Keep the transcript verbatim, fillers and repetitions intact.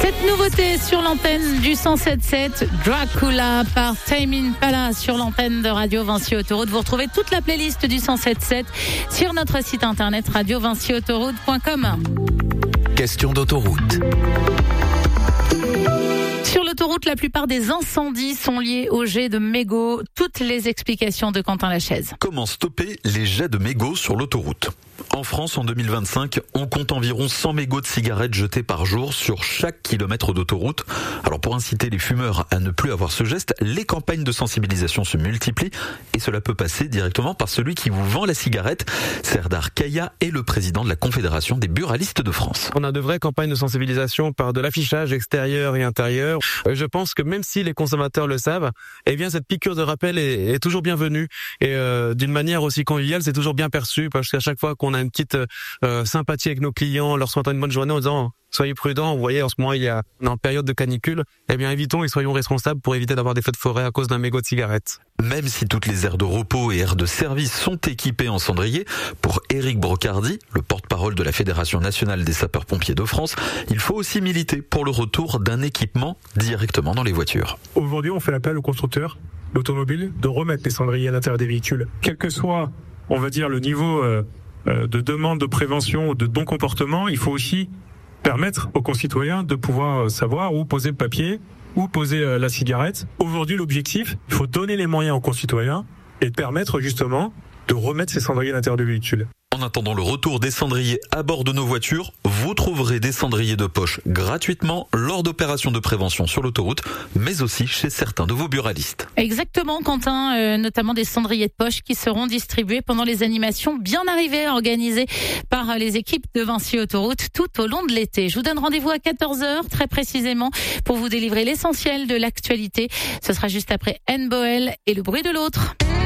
Cette nouveauté sur l'antenne du cent sept sept, Dracula par Tame Impala sur l'antenne de Radio Vinci Autoroute. Vous retrouvez toute la playlist du cent sept sept sur notre site internet radio vinci autoroute point com. Question d'autoroute. Sur l'autoroute, la plupart des incendies sont liés aux jets de mégots. Toutes les explications de Quentin Lachaise. Comment stopper les jets de mégots sur l'autoroute ? En France, en deux mille vingt-cinq, on compte environ cent mégots de cigarettes jetés par jour sur chaque kilomètre d'autoroute. Alors pour inciter les fumeurs à ne plus avoir ce geste, les campagnes de sensibilisation se multiplient et cela peut passer directement par celui qui vous vend la cigarette. Serdar Kaya est le président de la Confédération des buralistes de France. On a de vraies campagnes de sensibilisation par de l'affichage extérieur et intérieur. Je pense que même si les consommateurs le savent, eh bien cette piqûre de rappel est, est toujours bienvenue et euh, d'une manière aussi conviviale, c'est toujours bien perçu parce qu'à chaque fois qu'on a une petite euh, sympathie avec nos clients, leur souhaitant une bonne journée en disant soyez prudents, vous voyez en ce moment il y a on est en période de canicule, eh bien évitons et soyons responsables pour éviter d'avoir des feux de forêt à cause d'un mégot de cigarette. Même si toutes les aires de repos et aires de service sont équipées en cendrier, pour Éric Brocardi, le porte-parole de la Fédération nationale des sapeurs-pompiers de France, il faut aussi militer pour le retour d'un équipement directement dans les voitures. Aujourd'hui, on fait l'appel aux constructeurs d'automobiles de remettre les cendriers à l'intérieur des véhicules. Quel que soit, on va dire, le niveau euh, de demande de prévention, de bon comportement, il faut aussi permettre aux concitoyens de pouvoir savoir où poser le papier, où poser la cigarette. Aujourd'hui, l'objectif, il faut donner les moyens aux concitoyens et permettre justement de remettre ces cendriers à l'intérieur du véhicule. En attendant le retour des cendriers à bord de nos voitures, vous trouverez des cendriers de poche gratuitement lors d'opérations de prévention sur l'autoroute, mais aussi chez certains de vos buralistes. Exactement, Quentin, euh, notamment des cendriers de poche qui seront distribués pendant les animations bien arrivées organisées par les équipes de Vinci Autoroute tout au long de l'été. Je vous donne rendez-vous à quatorze heures très précisément pour vous délivrer l'essentiel de l'actualité. Ce sera juste après N-Boel et le bruit de l'autre.